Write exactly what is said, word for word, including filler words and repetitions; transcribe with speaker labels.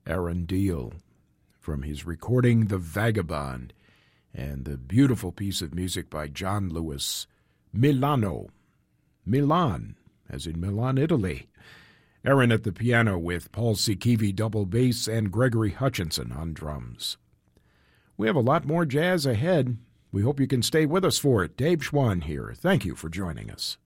Speaker 1: Aaron Deal, from his recording The Vagabond, and the beautiful piece of music by John Lewis, Milano. Milan, as in Milan, Italy. Aaron at the piano with Paul Sikivi double bass and Gregory Hutchinson on drums. We have a lot more jazz ahead. We hope you can stay with us for it. Dave Schwann here. Thank you for joining us.